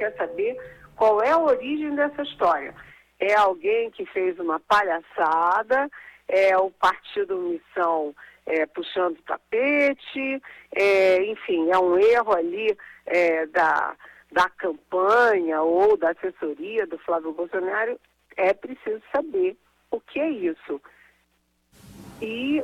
quer saber qual é a origem dessa história. É alguém que fez uma palhaçada, é o Partido Missão puxando o tapete, enfim, é um erro ali da campanha ou da assessoria do Flávio Bolsonaro. É preciso saber o que é isso. E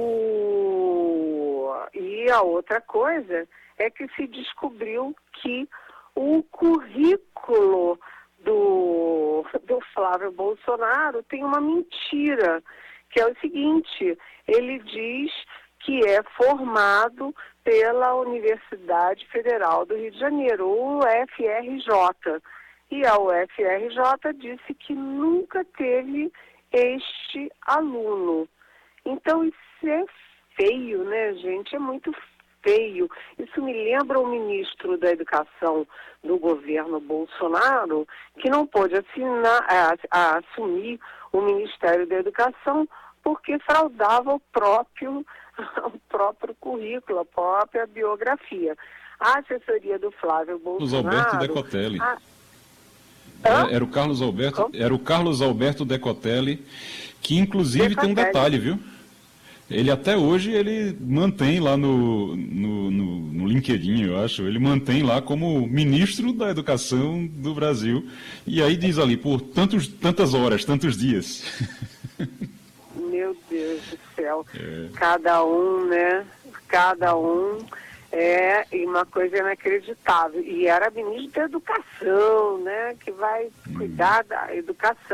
a outra coisa é que se descobriu que o currículo do Flávio Bolsonaro tem uma mentira, que é o seguinte: ele diz que é formado pela Universidade Federal do Rio de Janeiro, o UFRJ. E a UFRJ disse que nunca teve este aluno. Então isso é feio, né, gente? É muito feio. Isso me lembra o ministro da Educação do governo Bolsonaro, que não pôde assumir o Ministério da Educação porque fraudava o próprio currículo, a própria biografia. A assessoria do Flávio Bolsonaro... Alberto Decotelli. Era o Carlos Alberto Decotelli, que inclusive tem um detalhe, viu? Ele até hoje ele mantém lá no LinkedIn, eu acho, ele mantém lá como ministro da Educação do Brasil. E aí diz ali, por tantas horas, tantos dias. Meu Deus do céu. Cada um, né? Cada um é uma coisa inacreditável. E era ministro da Educação, né? Que vai cuidar da educação.